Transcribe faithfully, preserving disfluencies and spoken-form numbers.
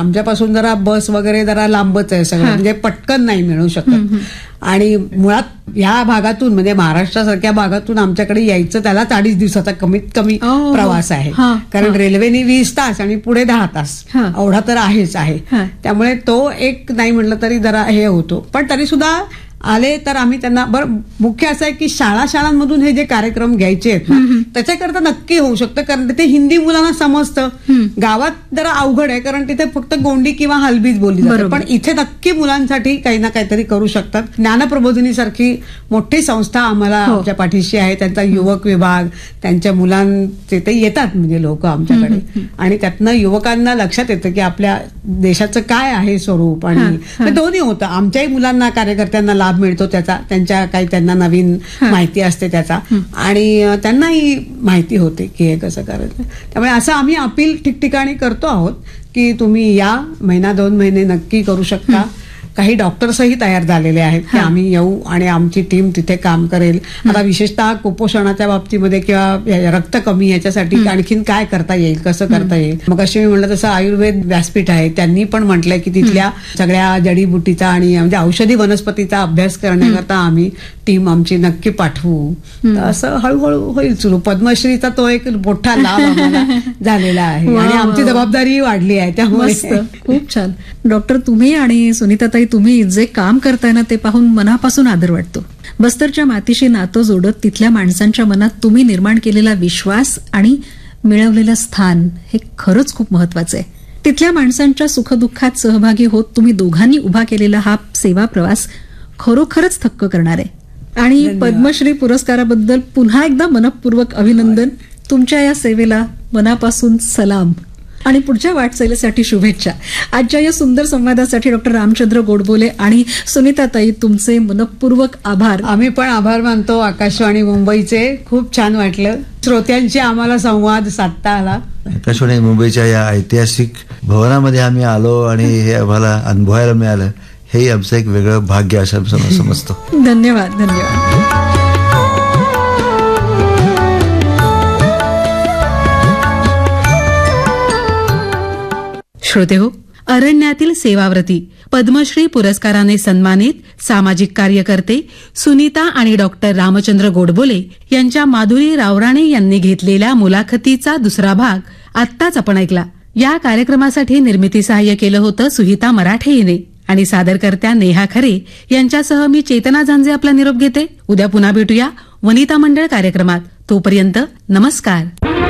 आमच्यापासून जरा बस वगैरे जरा लांबच आहे सगळं, म्हणजे पटकन नाही मिळू शकत. आणि मुळात या भागातून म्हणजे महाराष्ट्रासारख्या भागातून आमच्याकडे यायचं त्याला अडीच दिवसाचा कमीत कमी प्रवास आहे. कारण रेल्वेने वीस तास आणि पुढे दहा तास एवढा तर आहेच आहे. त्यामुळे तो एक नाही म्हटलं तरी जरा हे होतो. पण तरी सुद्धा आले तर आम्ही त्यांना बरं, मुख्य असं आहे की शाळा शाळांमधून हे जे कार्यक्रम घ्यायचे आहेत ना त्याच्याकरता नक्की होऊ शकतं, कारण ते हिंदी मुलांना समजतं. गावात जरा अवघड आहे कारण तिथे फक्त गोंडी किंवा हलबीच बोलली जाते, पण इथे नक्की मुलांसाठी काही ना काहीतरी करू शकतात. ज्ञानप्रबोधिनी सारखी मोठी संस्था आम्हाला आमच्या पाठीशी आहे, त्यांचा युवक विभाग, त्यांच्या मुलांचे ते येतात म्हणजे लोक आमच्याकडे, आणि त्यातनं युवकांना लक्षात येतं की आपल्या देशाचं काय आहे स्वरूप. आणि दोन्ही होतं, आमच्याही मुलांना कार्यकर्त्यांना लाभ मिळतो त्याचा, त्यांच्या काही त्यांना नवीन माहिती असते त्याचा, आणि त्यांनाही माहिती होते की हे कसं करायचं. त्यामुळे असं आम्ही अपील ठिकठिकाणी करतो आहोत की तुम्ही या, महिना दोन महिने नक्की करू शकता. काही डॉक्टर्सही तयार झालेले आहेत की आम्ही येऊ आणि आमची टीम तिथे काम करेल. आता विशेषतः कुपोषणाच्या बाबतीमध्ये किंवा रक्त कमी याच्यासाठी आणखीन काय करता येईल, कसं करता येईल. मग अशी मी म्हणलं तसं आयुर्वेद व्यासपीठ आहे, त्यांनी पण म्हटलंय की तिथल्या सगळ्या जडीबुटीचा आणि म्हणजे औषधी वनस्पतीचा अभ्यास करण्याकरता आम्ही टीम आमची नक्की पाठवू. तर असं हळूहळू होईल सुरू. पद्मश्रीचा तो एक मोठा लाभ आम्हाला झालेला आहे आणि आमची जबाबदारी वाढली आहे. त्यामुळे खूप छान. डॉक्टर, तुम्ही आणि सुनीताताई तुम्ही जे काम करताय ना ते पाहून मनापासून आदर वाटतो. बस्तरच्या मातीशी नातं जोडत तिथल्या माणसांच्या मनात तुम्ही निर्माण केलेला विश्वास आणि मिळवलेलं स्थान हे खरंच खूप महत्वाचं आहे. तिथल्या माणसांच्या सुखदुःखात सहभागी होत तुम्ही दोघांनी उभा केलेला हा सेवा प्रवास खरोखरच थक्क करणार आहे. आणि पद्मश्री पुरस्काराबद्दल पुन्हा एकदा मनपूर्वक अभिनंदन. तुमच्या या सेवेला मनापासून सलाम आणि पुढच्या वाटचालीसाठी शुभेच्छा. आजच्या या सुंदर संवादासाठी डॉक्टर रामचंद्र गोडबोले आणि सुनीताताई तुमचे मनपूर्वक आभार. आम्ही पण आभार मानतो आकाशवाणी मुंबईचे. खूप छान वाटलं श्रोत्यांशी आम्हाला संवाद साधता आला. आकाशवाणी मुंबईच्या या ऐतिहासिक भवनामध्ये आम्ही आलो आणि हे आम्हाला अनुभवायला मिळालं, हे आमचं एक वेगळं भाग्य असं समजतो. धन्यवाद. धन्यवाद. श्रोते हो, अरण्यातील सेवाव्रती पद्मश्री पुरस्काराने सन्मानित सामाजिक कार्यकर्ते सुनीता आणि डॉक्टर रामचंद्र गोडबोले यांच्या माधुरी रावराणे यांनी घेतलेल्या मुलाखतीचा दुसरा भाग आत्ताच आपण ऐकला. या कार्यक्रमासाठी निर्मिती सहाय्य केलं होतं सुहिता मराठे हिने आणि सादरकर्त्या नेहा खरे यांच्यासह मी चेतना झांजे आपला निरोप घेते. उद्या पुन्हा भेटूया वनिता मंडळ कार्यक्रमात. तोपर्यंत नमस्कार.